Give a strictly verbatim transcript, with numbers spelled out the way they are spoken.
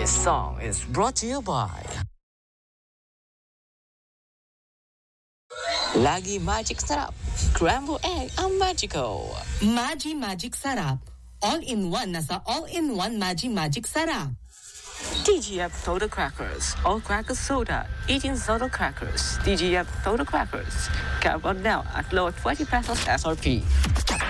This song is brought to you by Lagi Magic Sarap. Scrambled egg ang magico. Magi Magic Sarap. All-in-one na sa all-in-one Magi Magic Sarap. D G F Soda Crackers. All crackers soda. Eating soda crackers. D G F Soda Crackers. Get one now at low twenty pesos S R P.